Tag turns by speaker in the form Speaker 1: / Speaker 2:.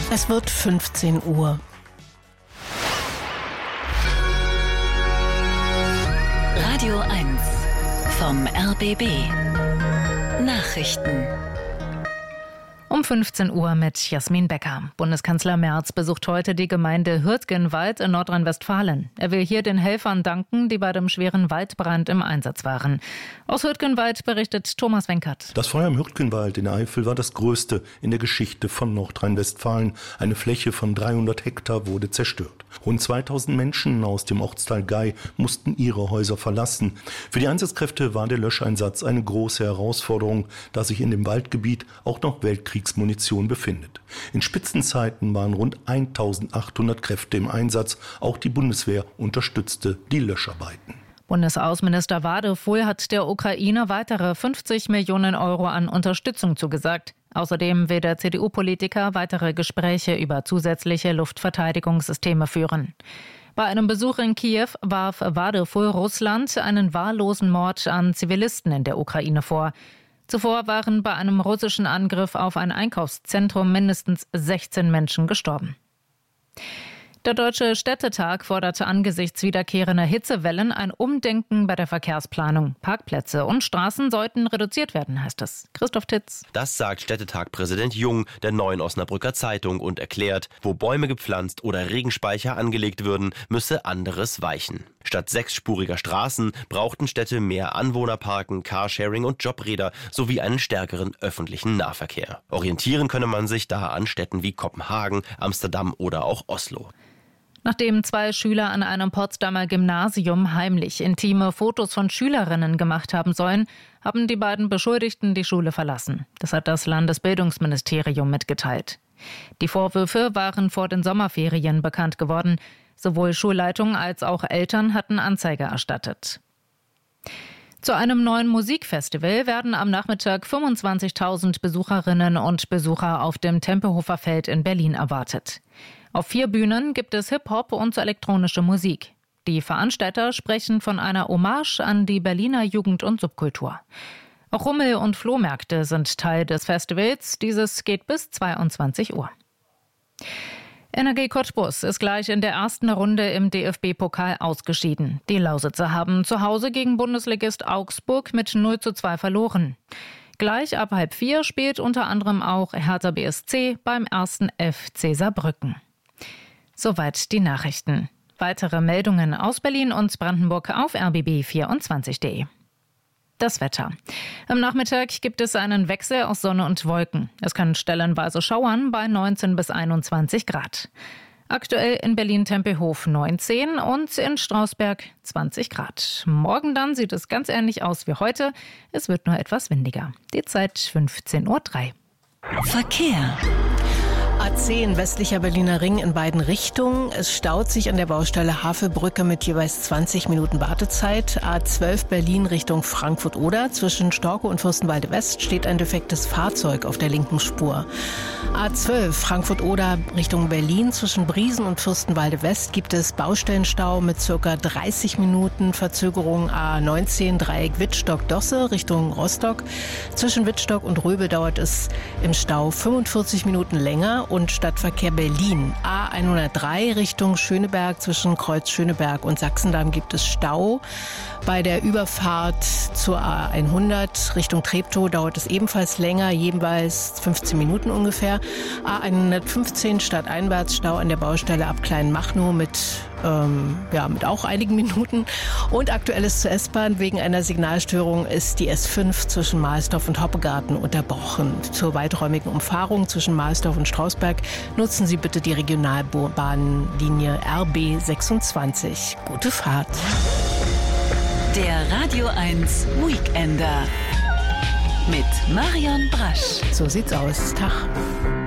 Speaker 1: Es wird 15 Uhr.
Speaker 2: Radio 1 vom RBB. Nachrichten.
Speaker 3: Um 15 Uhr mit Jasmin Becker. Bundeskanzler Merz besucht heute die Gemeinde Hürtgenwald in Nordrhein-Westfalen. Er will hier den Helfern danken, die bei dem schweren Waldbrand im Einsatz waren. Aus Hürtgenwald berichtet Thomas Wenkert.
Speaker 4: Das Feuer im Hürtgenwald in der Eifel war das größte in der Geschichte von Nordrhein-Westfalen. Eine Fläche von 300 Hektar wurde zerstört. Rund 2000 Menschen aus dem Ortsteil Gei mussten ihre Häuser verlassen. Für die Einsatzkräfte war der Löscheinsatz eine große Herausforderung, da sich in dem Waldgebiet auch noch Weltkriegsmunition befindet. In Spitzenzeiten waren rund 1800 Kräfte im Einsatz. Auch die Bundeswehr unterstützte die Löscharbeiten.
Speaker 3: Bundesaußenminister Wadefuhl hat der Ukraine weitere 50 Millionen Euro an Unterstützung zugesagt. Außerdem will der CDU-Politiker weitere Gespräche über zusätzliche Luftverteidigungssysteme führen. Bei einem Besuch in Kiew warf Wadefuhl Russland einen wahllosen Mord an Zivilisten in der Ukraine vor. Zuvor waren bei einem russischen Angriff auf ein Einkaufszentrum mindestens 16 Menschen gestorben. Der Deutsche Städtetag forderte angesichts wiederkehrender Hitzewellen ein Umdenken bei der Verkehrsplanung. Parkplätze und Straßen sollten reduziert werden, heißt es. Christoph Titz.
Speaker 5: Das sagt Städtetag-Präsident Jung der Neuen Osnabrücker Zeitung und erklärt, wo Bäume gepflanzt oder Regenspeicher angelegt würden, müsse anderes weichen. Statt 6-spuriger Straßen brauchten Städte mehr Anwohnerparken, Carsharing und Jobräder sowie einen stärkeren öffentlichen Nahverkehr. Orientieren könne man sich da an Städten wie Kopenhagen, Amsterdam oder auch Oslo.
Speaker 3: Nachdem 2 Schüler an einem Potsdamer Gymnasium heimlich intime Fotos von Schülerinnen gemacht haben sollen, haben die beiden Beschuldigten die Schule verlassen. Das hat das Landesbildungsministerium mitgeteilt. Die Vorwürfe waren vor den Sommerferien bekannt geworden. Sowohl Schulleitung als auch Eltern hatten Anzeige erstattet. Zu einem neuen Musikfestival werden am Nachmittag 25.000 Besucherinnen und Besucher auf dem Tempelhofer Feld in Berlin erwartet. Auf 4 Bühnen gibt es Hip-Hop und elektronische Musik. Die Veranstalter sprechen von einer Hommage an die Berliner Jugend- und Subkultur. Auch Rummel- und Flohmärkte sind Teil des Festivals. Dieses geht bis 22 Uhr. NRG Cottbus ist gleich in der ersten Runde im DFB-Pokal ausgeschieden. Die Lausitzer haben zu Hause gegen Bundesligist Augsburg mit 0:2 verloren. Gleich ab 3:30 spielt unter anderem auch Hertha BSC beim 1. FC Saarbrücken. Soweit die Nachrichten. Weitere Meldungen aus Berlin und Brandenburg auf rbb24.de. Das Wetter. Am Nachmittag gibt es einen Wechsel aus Sonne und Wolken. Es kann stellenweise schauern bei 19 bis 21 Grad. Aktuell in Berlin-Tempelhof 19 und in Strausberg 20 Grad. Morgen dann sieht es ganz ähnlich aus wie heute. Es wird nur etwas windiger. Die Zeit 15:03 Uhr.
Speaker 2: Verkehr.
Speaker 1: A10 westlicher Berliner Ring in beiden Richtungen. Es staut sich an der Baustelle Havelbrücke mit jeweils 20 Minuten Wartezeit. A12 Berlin Richtung Frankfurt-Oder. Zwischen Storkow und Fürstenwalde West steht ein defektes Fahrzeug auf der linken Spur. A12 Frankfurt-Oder Richtung Berlin. Zwischen Briesen und Fürstenwalde West gibt es Baustellenstau mit ca. 30 Minuten Verzögerung. A19 Dreieck Wittstock-Dosse Richtung Rostock. Zwischen Wittstock und Röbel dauert es im Stau 45 Minuten länger. Und Stadtverkehr Berlin. A103 Richtung Schöneberg. Zwischen Kreuz Schöneberg und Sachsendamm gibt es Stau. Bei der Überfahrt zur A100 Richtung Treptow dauert es ebenfalls länger, jeweils 15 Minuten ungefähr. A115 stadteinwärts Stau an der Baustelle ab Kleinmachnow mit auch einigen Minuten. Und aktuelles zur S-Bahn. Wegen einer Signalstörung ist die S5 zwischen Mahlsdorf und Hoppegarten unterbrochen. Zur weiträumigen Umfahrung zwischen Mahlsdorf und Strausberg nutzen Sie bitte die Regionalbahnlinie RB 26. Gute Fahrt.
Speaker 2: Der Radio 1 Weekender mit Marion Brasch.
Speaker 1: So sieht's aus. Tag.